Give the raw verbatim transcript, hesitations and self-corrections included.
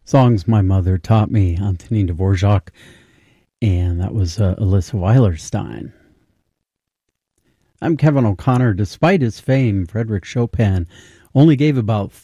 Songs My Mother Taught Me, Antonin Dvorak, and that was uh, Alyssa Weilerstein. I'm Kevin O'Connor. Despite his fame, Frédéric Chopin only gave about